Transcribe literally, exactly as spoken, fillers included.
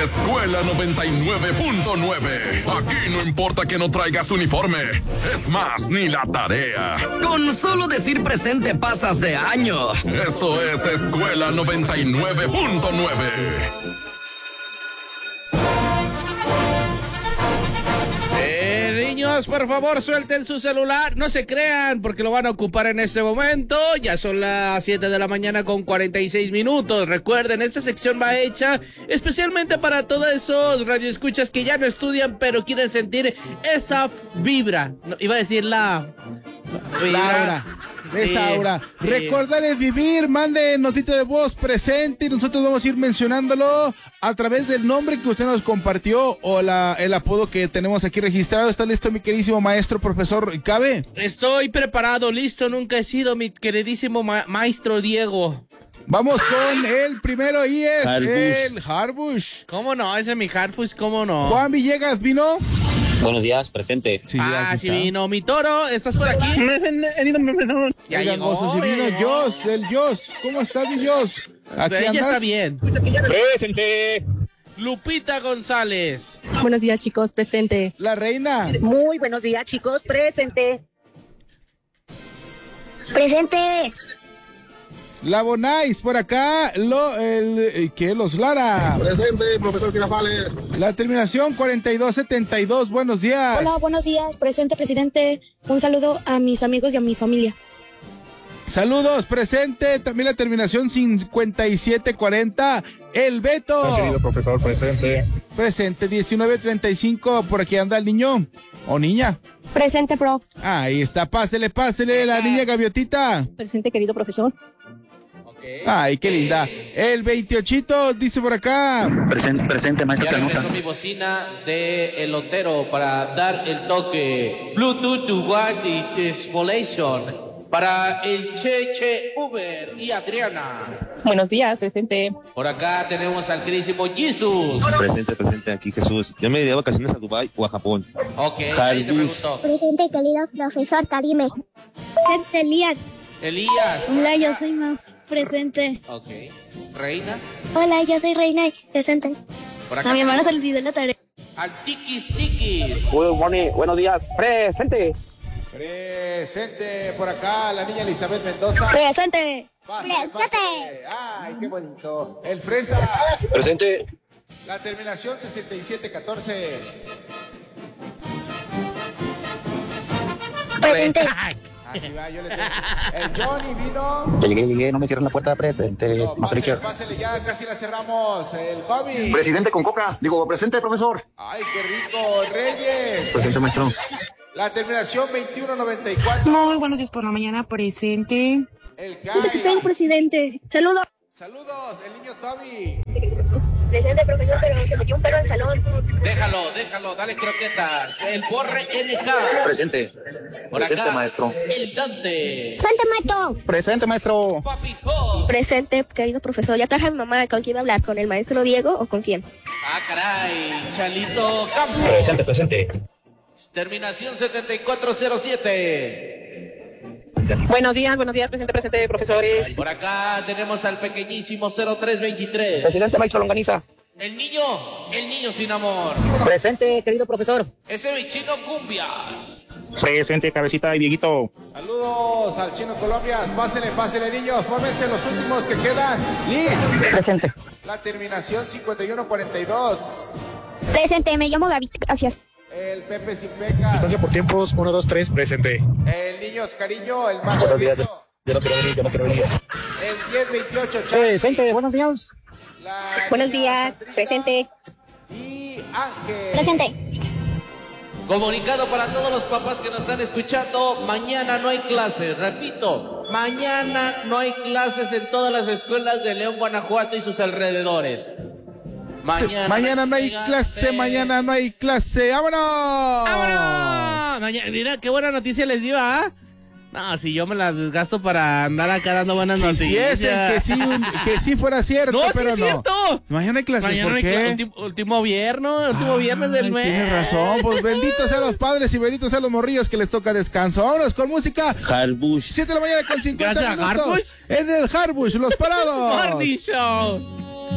Escuela noventa y nueve punto nueve. Aquí no importa que no traigas uniforme. Es más, ni la tarea. Con solo decir presente pasas de año. Esto es Escuela noventa y nueve punto nueve. Niños, por favor, suelten su celular. No se crean, porque lo van a ocupar en este momento. Ya son las siete de la mañana con cuarenta y seis minutos. Recuerden, esta sección va hecha especialmente para todos esos radioescuchas que ya no estudian, pero quieren sentir esa vibra. No, iba a decir la... Laura. Esa Sí, aura. sí. Recordarles vivir, manden notita de voz presente y nosotros vamos a ir mencionándolo a través del nombre que usted nos compartió o la, el apodo que tenemos aquí registrado. ¿Está listo, mi queridísimo maestro, profesor Cabe? Estoy preparado, listo, nunca he sido, mi queridísimo ma- maestro Diego. Vamos con el primero y es Harbush. el Harbush. ¿Cómo no? Ese es mi Harfush, ¿cómo no? Juan Villegas, ¿vino? Buenos días, presente. Sí, ah, aquí sí está. vino. Mi toro, ¿estás por aquí? Ya Oigan, llegó, gozos, y ya vino llegó. Jos, el Jos. ¿Cómo estás, mi Jos? Aquí Ella andas. está bien. Presente. Lupita González. Buenos días, chicos, presente. La reina. Muy buenos días, chicos. Presente. Presente. La Bonais, por acá. Lo, el, eh, ¿qué? Los Lara. Presente, profesor Girafales. La terminación cuarenta y dos setenta y dos. Buenos días. Hola, buenos días. Presente, presidente. Un saludo a mis amigos y a mi familia. Saludos, presente. También la terminación cincuenta y siete cuarenta. El Beto. Querido profesor, presente. Presente diecinueve treinta y cinco. Por aquí anda el niño. O niña. Presente, prof. Ahí está. Pásele, pásele. La niña Gaviotita. Presente, querido profesor. Ay, qué linda. El veintiocho dice por acá. Presente, presente, maestro Ya regresó Canutas. mi bocina de el lotero para dar el toque. Bluetooth to White Exfoliation para el Cheche Uber y Adriana. Buenos días, presente. Por acá tenemos al queridísimo Jesus. Presente, presente, aquí Jesús. Yo me iré de vacaciones a Dubái o a Japón. Ok, ahí te pregunto. Presente, querido profesor Karime. Presente, Elías. Elías. Hola, yo soy Ma. Presente. Ok. Reina. Hola, yo soy Reina. Presente. Por acá A mi hermana se le tenemos olvidó la tarea. al Tikis Tikis. Good morning, buenos días. Presente. Presente por acá la niña Elizabeth Mendoza. Presente. Pásale, pásale. Ay, qué bonito. El Fresa. Presente. La terminación sesenta y siete catorce. Presente. Así va, yo le tengo. El Johnny vino. Ya llegué, llegué, no me cierren la puerta, presente. No, Master pásale, Richard. pásale, ya casi la cerramos. El Javi. Presidente con coca. Digo, presente, profesor. Ay, qué rico. Reyes. Presente, maestro. La terminación veintiuno noventa y cuatro. Muy buenos días por la mañana, presente. El Soy Kai. presidente. Saludos. Saludos, el niño Toby. Presente, profesor, pero se metió un perro al salón. Déjalo, déjalo, dale croquetas. El Borre N K. Presente. Por Presente, acá, maestro. el Dante. Santa Mato. Presente, maestro. Papi Ho. Presente, querido profesor. Ya traje a mi mamá. ¿Con quién va a hablar? ¿Con el maestro Diego o con quién? Ah, caray. Chalito Campos. Presente, presente. Terminación setenta y cuatro cero siete. Buenos días, buenos días, presente, presente, profesores. Por acá tenemos al pequeñísimo cero tres veintitrés. Presidente, maestro Longaniza. El niño, el niño sin amor. Presente, querido profesor. Ese bichino cumbias. Presente, cabecita y viejito. Saludos al Chino Colombia. Pásenle, pásenle, niños. Fórmense los últimos que quedan. Liz. Presente. La terminación cincuenta y uno cuarenta y dos. Presente, me llamo Gaby. Gracias. El Pepe Sin Pecas. Distancia por tiempos, uno, dos, tres, presente. El niño Oscarillo, el más Buenos días. travieso. Yo no quiero venir, yo no quiero venir. El diez veintiocho, Charlie. Presente, buenos días. La Buenos niña días. Sandrita Presente. Y Ángel. Presente. Comunicado para todos los papás que nos están escuchando, mañana no hay clases, repito, mañana no hay clases en todas las escuelas de León, Guanajuato y sus alrededores. Mañana, Mañana no hay clase, mañana no hay clase. ¡Vámonos! ¡Vámonos! Mañana, mira qué buena noticia les dio, ¿ah? No, si yo me las desgasto para andar acá dando buenas noticias. Quisiesen que sí, que sí fuera cierto, No, sí pero es no. cierto. Mañana hay clase, Mañana ¿por no hay qué? cla- último, último viernes, último viernes del Ay, mes. Tienes razón, pues benditos sean los padres y benditos sean los morrillos que les toca descanso. Vámonos con música. Harbush. siete de la mañana con cincuenta Gracias, minutos. Harbush. En el Harbush, los parados. Morning Show.